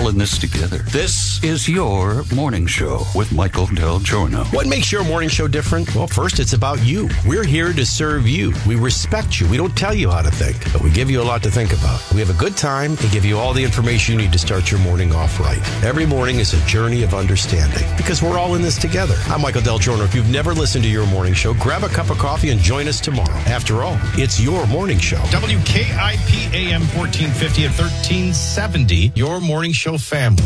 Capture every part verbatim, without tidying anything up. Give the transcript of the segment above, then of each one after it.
in this together. This is your morning show with Michael Del Giorno. What makes your morning show different? Well, first, it's about you. We're here to serve you. We respect you. We don't tell you how to think, but we give you a lot to think about. We have a good time and give you all the information you need to start your morning off right. Every morning is a journey of understanding because we're all in this together. I'm Michael Del Giorno. If you've never listened to your morning show, grab a cup of coffee and join us tomorrow. After all, it's your morning show. W K I P A M fourteen fifty and thirteen seventy, your morning show family.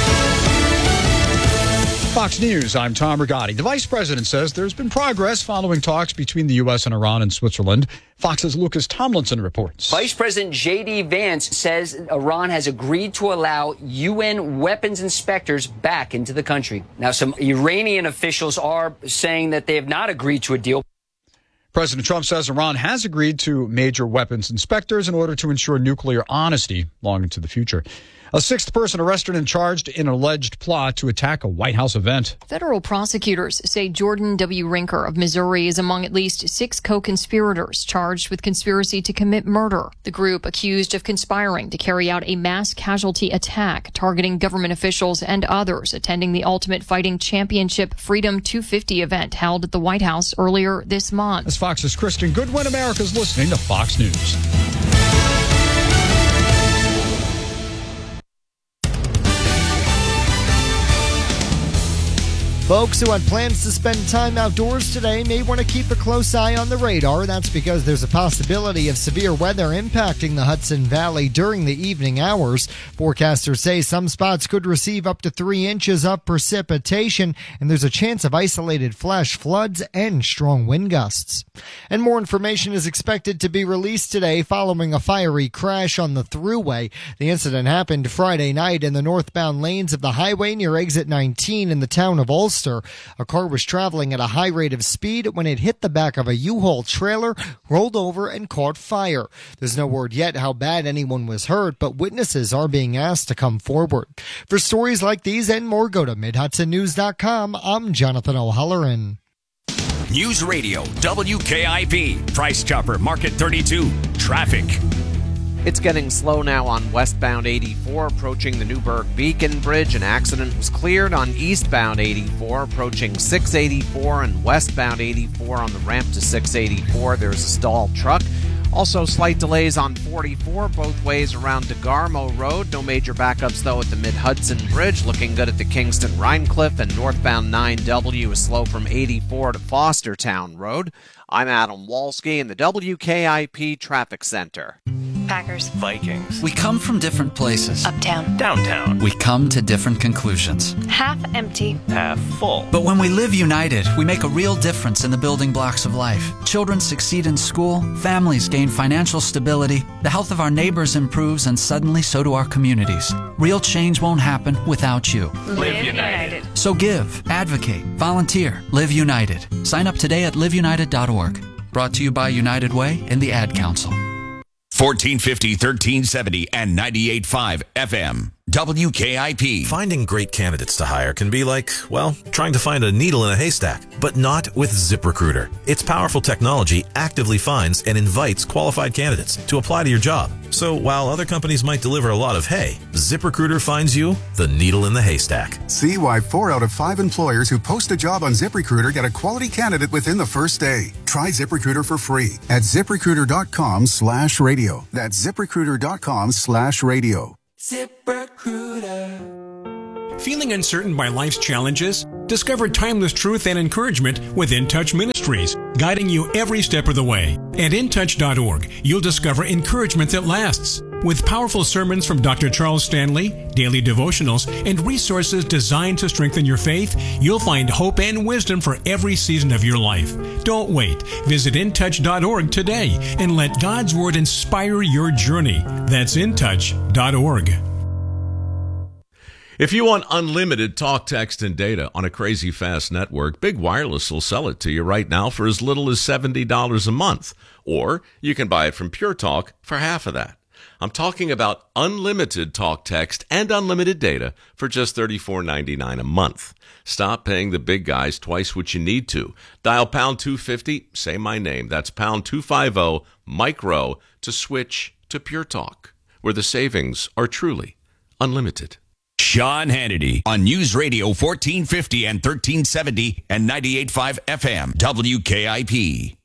Fox News, I'm Tom Rigotti. The vice president says there's been progress following talks between the U S and Iran and Switzerland. Fox's Lucas Tomlinson reports. Vice President J D. Vance says Iran has agreed to allow U N weapons inspectors back into the country. Now, some Iranian officials are saying that they have not agreed to a deal. President Trump says Iran has agreed to major weapons inspectors in order to ensure nuclear honesty long into the future. A sixth person arrested and charged in an alleged plot to attack a White House event. Federal prosecutors say Jordan W. Rinker of Missouri is among at least six co-conspirators charged with conspiracy to commit murder. The group accused of conspiring to carry out a mass casualty attack targeting government officials and others attending the Ultimate Fighting Championship Freedom two fifty event held at the White House earlier this month. As Fox's Kristen Goodwin, America's listening to Fox News. Folks who had plans to spend time outdoors today may want to keep a close eye on the radar. That's because there's a possibility of severe weather impacting the Hudson Valley during the evening hours. Forecasters say some spots could receive up to three inches of precipitation, and there's a chance of isolated flash floods and strong wind gusts. And more information is expected to be released today following a fiery crash on the Thruway. The incident happened Friday night in the northbound lanes of the highway near exit nineteen in the town of Ulster. A car was traveling at a high rate of speed when it hit the back of a U-Haul trailer, rolled over, and caught fire. There's no word yet how bad anyone was hurt, but witnesses are being asked to come forward. For stories like these and more, go to mid hudson news dot com. I'm Jonathan O'Halloran. News Radio, W K I P, Price Chopper, Market thirty-two, traffic. It's getting slow now on westbound eighty-four, approaching the Newburgh Beacon Bridge. An accident was cleared on eastbound eighty-four, approaching six eighty-four, and westbound eighty-four on the ramp to six eighty-four. There's a stalled truck. Also, slight delays on forty-four both ways around DeGarmo Road. No major backups, though, at the Mid-Hudson Bridge. Looking good at the Kingston-Rhinecliff, and northbound nine W is slow from eighty-four to Fostertown Road. I'm Adam Walski in the W K I P Traffic Center. Packers. Vikings. We come from different places. Uptown. Downtown. We come to different conclusions. Half empty. Half full. But when we live united, we make a real difference in the building blocks of life. Children succeed in school, families gain financial stability, the health of our neighbors improves, and suddenly so do our communities. Real change won't happen without you. Live United. So give, advocate, volunteer, live united. Sign up today at live united dot org. Brought to you by United Way and the Ad Council. fourteen fifty, thirteen seventy, and ninety-eight point five F M. W K I P. Finding great candidates to hire can be like, well, trying to find a needle in a haystack, but not with ZipRecruiter. Its powerful technology actively finds and invites qualified candidates to apply to your job. So while other companies might deliver a lot of hay, ZipRecruiter finds you the needle in the haystack. See why four out of five employers who post a job on ZipRecruiter get a quality candidate within the first day. Try ZipRecruiter for free at ZipRecruiter.com slash radio. That's ZipRecruiter.com slash radio. ZipRecruiter. Feeling uncertain by life's challenges? Discover timeless truth and encouragement with In Touch Ministries, guiding you every step of the way. At in touch dot org, you'll discover encouragement that lasts. With powerful sermons from Doctor Charles Stanley, daily devotionals, and resources designed to strengthen your faith, you'll find hope and wisdom for every season of your life. Don't wait. Visit in touch dot org today and let God's Word inspire your journey. That's in touch dot org. If you want unlimited talk, text, and data on a crazy fast network, Big Wireless will sell it to you right now for as little as seventy dollars a month. Or you can buy it from Pure Talk for half of that. I'm talking about unlimited talk, text, and unlimited data for just thirty-four ninety-nine a month. Stop paying the big guys twice what you need to. Dial pound two fifty, say my name. That's pound two fifty, micro, to switch to Pure Talk, where the savings are truly unlimited. Sean Hannity on News Radio fourteen fifty and thirteen seventy and ninety-eight point five F M W K I P.